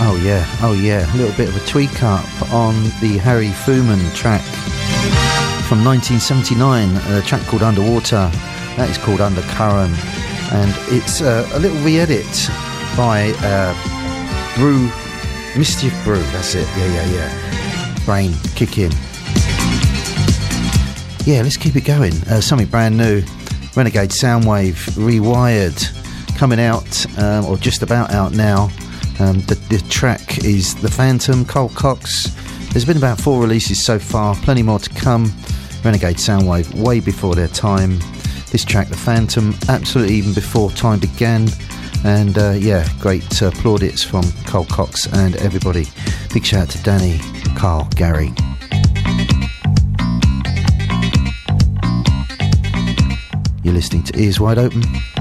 Oh yeah, a little bit of a tweak up on the Harry Fuman track from 1979, a track called Underwater. That is called Undercurrent, and it's a little re-edit by Mischief Brew, that's it, yeah. Brain, kick in. Yeah, let's keep it going. Something brand new, Renegade Soundwave, Rewired, coming out, or just about out now. The track is The Phantom, Cole Cox. There's been about 4 releases so far, plenty more to come. Renegade Soundwave, way before their time. This track, The Phantom, absolutely even before time began. And great plaudits from Cole Cox and everybody. Big shout out to Danny, Carl, Gary. You're listening to Ears Wide Open.